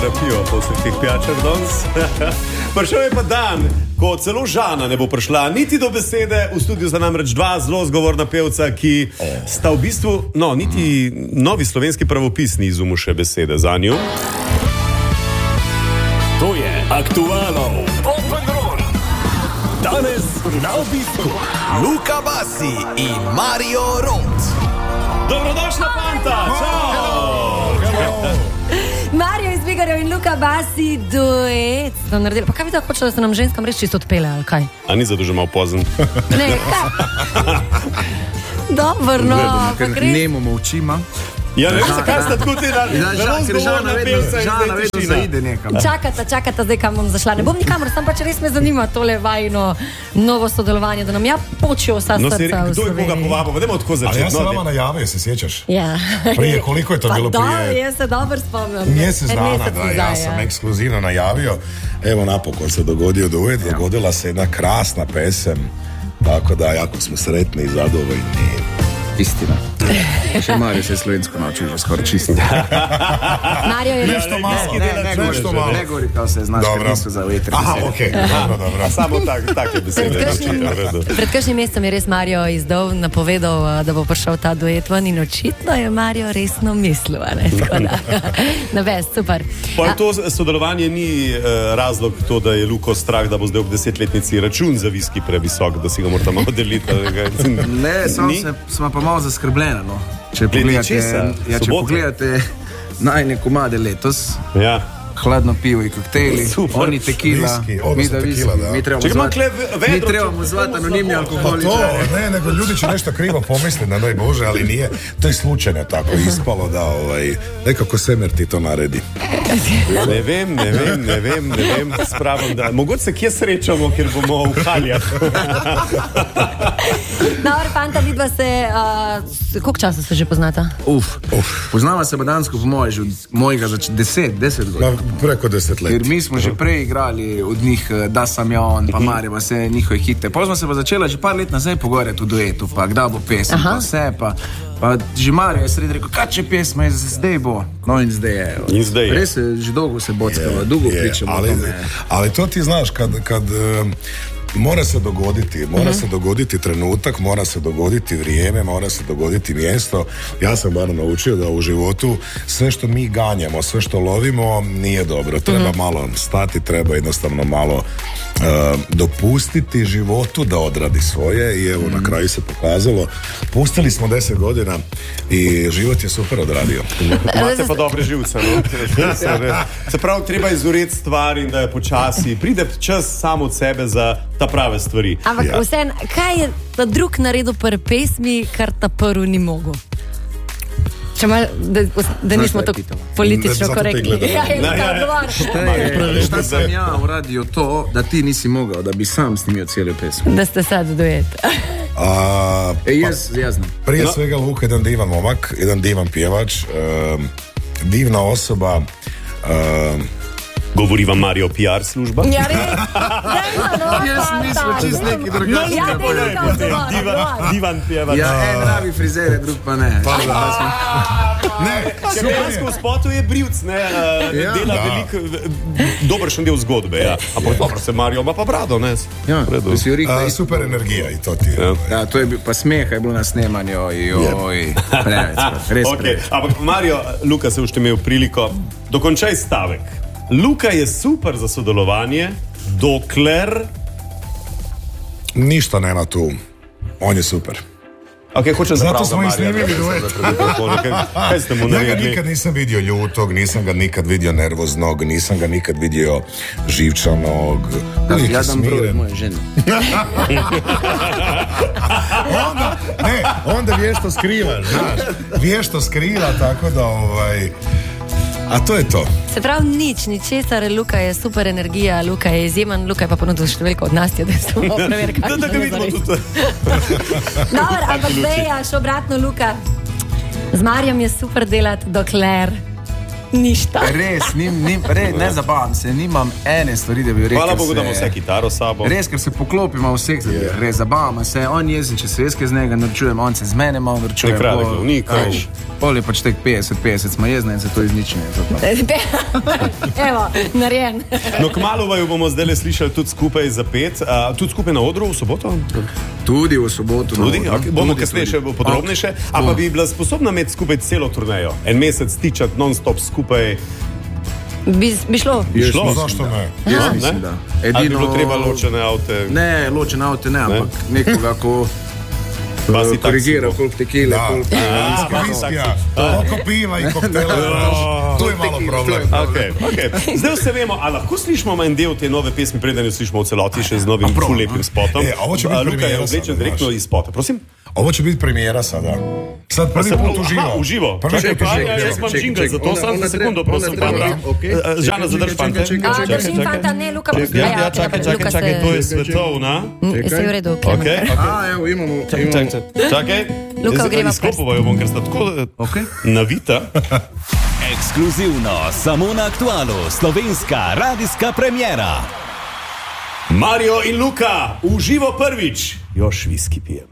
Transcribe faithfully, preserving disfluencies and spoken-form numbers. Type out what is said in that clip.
Pijo po vseh teh pijačah danes. Prišel je pa dan, ko celo Žana ne bo prišla niti do besede. V studiu za namreč dva zelo zgovorna pevca, ki sta v bistvu, no, niti novi slovenski pravopis ni izumil še besede za njo. To je Aktualov Popendron. Danes na obisku Luka Basi in Mario Rot. Dobrodošla, fanta! Čau! Mario Izvigarjev in Luka Basi, duet sta naredili. Pa kaj bi tako hočela, da se nam ženskam reč čisto odpele, ali kaj? A ni zato že malo pozen? Ne, kaj? Dobro, no, pa gre. Nemo molčima. Ja, ne vem, zakaj sta tako ti na Žana vedno zaide nekam. Čakata, čakata zdaj, kam bom zašla. Ne bom nikamor, sam pač res me zanima tole vajno novo sodelovanje, da nam ja počijo vsa No, si srca rekel, v kdo je koga Sloveniji. povabil? Dajmo tako A začeti. ja sam no, vama najavio, se sjećaš? Ja. Prije, koliko je to Pa bilo da, prije? jaz se dobro spomnim. Mjesec En dana, mesec da, nazaj, ja sam ekskluzivno najavio. Evo napokon se dogodio duet, dogodila se jedna krasna pesem. Tako da, jako smo sretni i zadovoljni. Istina. Še Mario se je slovensko naučil, že skoraj čisto. Mario je Nešto malo, Ne, ne, ne, nešto govori, malo. ne govori kao se znaš, Dobro. kad nisu za vetri. Aha, okej, dobro, dobro. Samo tak, take besede. Pred kakšnim, v redu. pred kakšnim mesecem je res Mario izdal, napovedal, a, da bo prišel ta duet ven in očitno je Mario resno mislil, a ne? Tako da, na vest, super. Pa to sodelovanje ni uh, razlog to, da je Luko strah, da bo zdaj ob desetletnici račun za viski previsok, da si ga morate malo deliti. Ne, samo Ni? se, smo pa malo zaskrbljeni, no. Če Glede pogledate, česa? ja, če Sobote? pogledate najne komade letos, Ja. hladno pivo in koktejli, Super. oni tekila, Viski, mi odnosno da tekila, viski, da. mi trebamo Čekaj, malo zvati, kle vedro, mi trebamo če- zvati anonimni Pa to, alkoholičari. ne, nego ljudi će nešto krivo pomisliti, ne daj Bože, ali nije. To je slučajno tako ispalo da ovaj, nekako Semer ti to naredi. Ne vem, ne vem, ne vem, ne vem, spravim, da mogoče se kje srečamo, ker bomo v haljah. Dobro, fanta, vidva se, uh, koliko časa se že poznata? Uf, uf. Poznava se Badansko po moje, že od mojega zač deset, deset Ma, godina. preko deset let. Jer mi smo že prej igrali od njih eh, Da sam ja on, pa Mario, pa vse njihove hite. Potem smo se pa začela že par let nazaj pogovarjati v duetu, pa kdaj bo pesem, Aha. pa vse, pa, pa že Mario je sredi rekel, kaj če pesma je, zdaj bo. No in zdaj je. evo. In zdaj je. Res je, že dolgo se bockalo, dolgo Je, pričamo o ali, tome. ali to ti znaš, kad, kad um, mora se dogoditi, mora se dogoditi trenutak, mora se dogoditi vrijeme, mora se dogoditi mjesto. Ja sam bar naučio da u životu sve što mi ganjamo, sve što lovimo nije dobro. Treba malo stati, treba jednostavno malo uh, dopustiti životu da odradi svoje i evo na kraju se pokazalo. Pustili smo deset godina i život je super odradio. Imate pa dobre živce, no? Se pravi, treba izureti stvar in da je počasi. Pride čas samo od sebe za ta prave stvari. Ampak Ja. vseeno, kaj je ta drug naredil pri pesmi, kar ta prvi ni mogel? Če mal, da, da nismo kaj tako pitamo? politično Zato te korektni. gledamo. Ja, je Ne, ja, ja. odgovor. Šta sam ja uradio to da ti nisi mogao, da bi sam snimio cijelu pesmu? Da ste sad duet. A, E, jaz, ja znam. Prije svega Luka jedan divan momak, jedan divan pjevač, um, divna osoba, um, Govori vam Mario P R služba. Ja, res. Dajmo, no, Jaz nisem fanta. čist neki drugačni. Ja, daj Luka odgovor. Divan, divan pjevač. Ja, en rabi frizere, drug pa ne. Pa da. Ne, super Dejansko v je. spotu je brivc, ne, uh, Ja. dela Da. veliko, dobršen del zgodbe, ja. Ampak dobro se Mario ima pa brado, ne? Ja, V redu. to si Jurik, A, super energija i to ti je. Ja. ja, to je bil, pa smeha je bilo na snemanju, joj, preveč, res Okay. preveč. Ampak Mario, Luka, se boš imel priliko. Dokončaj stavek. Luka je super za sodelovanje, dokler... Ništa nema tu. On je super. Ok, hočem Zato zapravo smo i snimili duet. Kaj ste mu Ja ga naredili? nikad nisam vidio ljutog, nisam ga nikad vidio nervoznog, nisam ga nikad vidio živčanog. Da, Uvijek je ja dam broj smiren. moje žene. Onda, ne, onda vješto skriva, znaš. Vješto skriva, tako da ovaj... A to je to. Se pravi, nič, ničesar, Luka je super energija, Luka je izjemen, Luka je pa ponudil številko od Nastje, da se bomo preverili, Da, da ga vidimo tudi. Dobro, ampak zdaj je še obratno, Luka. Z Marjem je super delati, dokler... Ništa. Res, nim, nim, res, ne zabavam se, nimam ene stvari, da bi rekel. Hvala Bogu, da imamo vse kitaro s sabo. Res, ker se poklopimo vseh zadevah, res zabavamo se, on jezen, če se jaz kaj z njega naročujem, on se z mene malo naročuje. Ne krade glavnik, veš. Pol je pač tek petdeset petdeset, smo jezni in se to izničenje. Evo, narejen. No, kmalu vaju bomo zdaj slišali tudi skupaj za pet, uh, tudi skupaj na odru v soboto? Tudi v soboto. Tudi? No, Okay. Bomo kasneje še podrobnejše. A pa bi bila sposobna imeti skupaj celo turnejo? En mesec tičati non-stop skupaj? Bi, bi šlo? Bi šlo? No, zašto ne? Jaz No, mislim, ne? da. Ali bi bilo treba ločene avte? Ne, ločene avte ne, ampak nekoga, ko Pa si korigira, taksi. koliko tekile, Da. koliko A, viskija, toliko piva in koktela. To je malo problem. Okay, okay. Zdaj vse vemo, a lahko slišimo en del te nove pesmi, preden jo slišimo v celoti še z novim prav, lepim spotom. E, ovo će biti A, Luka je premijera oblečen sada, direktno znaš. iz spota, prosim. Ovo će biti premijera sada. Sad prvi Se- put uživo. Aha, uživo. Prvi Čakaj, put pa, uživo. ja, jaz imam čekaj, džingl, čekaj. zato Ona- samo za ona sekundo, treba- prosim, ona treba- fanta. okej. Eh, Žana, zadrž fanta. čekaj, A, držim fanta, ne, Luka, Ja, ja, ja, čakaj, čakaj, Luka čakaj, se- to je svetovna. Mm, Se je v redu, Klemen. Okay. A, evo, imamo, imamo. Čakaj, Luka ogreva izkopova jo bom, ker sta tako Okej. navita. Ekskluzivno, samo na Aktualu, slovenska radijska premiera. Mario in Luka, uživo prvič. Još viski pijem.